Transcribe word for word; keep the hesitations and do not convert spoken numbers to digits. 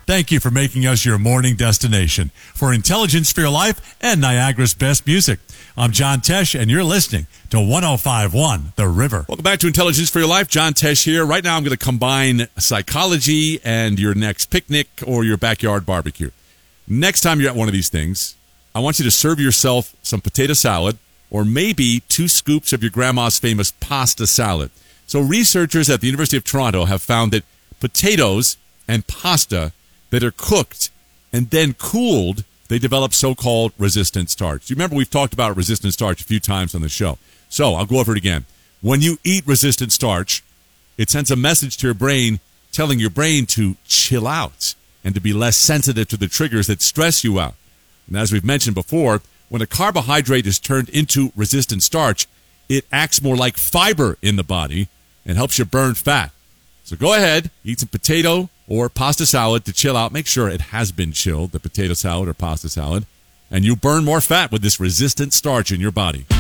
Thank you for making us your morning destination for Intelligence for Your Life and Niagara's best music. I'm John Tesh, and you're listening to one oh five point one The River. Welcome back to Intelligence for Your Life. John Tesh here. Right now I'm going to combine psychology and your next picnic or your backyard barbecue. Next time you're at one of these things, I want you to serve yourself some potato salad or maybe two scoops of your grandma's famous pasta salad. So researchers at the University of Toronto have found that potatoes and pasta that are cooked and then cooled, they develop so-called resistant starch. You remember we've talked about resistant starch a few times on the show. So I'll go over it again. When you eat resistant starch, it sends a message to your brain telling your brain to chill out and to be less sensitive to the triggers that stress you out. And as we've mentioned before, when a carbohydrate is turned into resistant starch, it acts more like fiber in the body and helps you burn fat. So go ahead, eat some potato or pasta salad to chill out. Make sure it has been chilled, the potato salad or pasta salad, and you burn more fat with this resistant starch in your body.